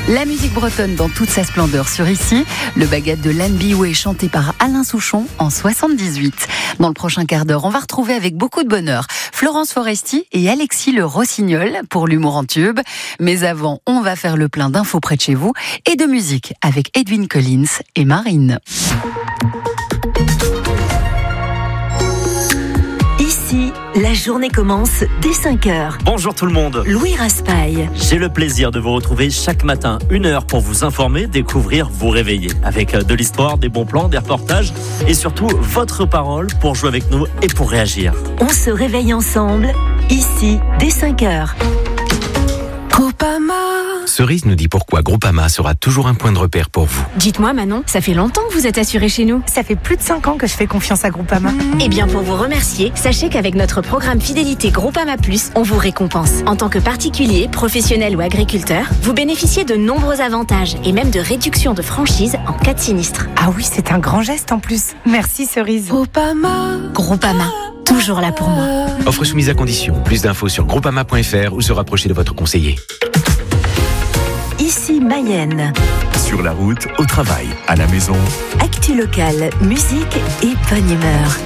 La musique bretonne dans toute sa splendeur sur Ici. Le baguette de l'Anne Bioué chanté par Alain Souchon en 78. Dans le prochain quart d'heure, on va retrouver avec beaucoup de bonheur Florence Foresti et Alexis Le Rossignol pour l'humour en tube. Mais avant, on va faire le plein d'infos près de chez vous et de musique avec Edwin Collins et Marine. Ici, la journée commence dès 5h. Bonjour tout le monde. Louis Raspail. J'ai le plaisir de vous retrouver chaque matin 1 heure pour vous informer, découvrir, vous réveiller. Avec de l'histoire, des bons plans, des reportages et surtout votre parole pour jouer avec nous et pour réagir. On se réveille ensemble, ici, dès 5h. Groupama. Cerise nous dit pourquoi Groupama sera toujours un point de repère pour vous. Dites-moi Manon, ça fait longtemps que vous êtes assurée chez nous. Ça fait plus de 5 ans que je fais confiance à Groupama. Eh bien pour vous remercier, sachez qu'avec notre programme fidélité Groupama Plus, on vous récompense. En tant que particulier, professionnel ou agriculteur, vous bénéficiez de nombreux avantages et même de réductions de franchise en cas de sinistre. Ah oui, c'est un grand geste en plus. Merci Cerise. Groupama, toujours là pour moi. Offre soumise à condition. Plus d'infos sur groupama.fr ou se rapprocher de votre conseiller. Ici Mayenne. Sur la route, au travail, à la maison. Actu locale, musique et bonne humeur.